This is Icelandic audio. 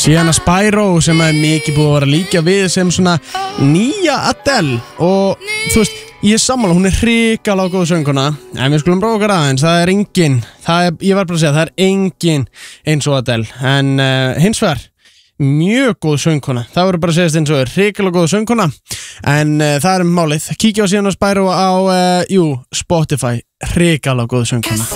Sienna Spyro sem mikið búið að vera líka við sem svona nýja Adele og þú veist, ég sammála, hún hrikalega góð söngkona en við skulum prófa okkar aðeins, ég var bara að segja, það engin eins og Adele en hins vegar mjög góð söngkona, það voru bara að segja eins og hrikalega góð söngkona en það málið, kíkja á Sienna Spyro á Spotify, hrikalega góð söngkona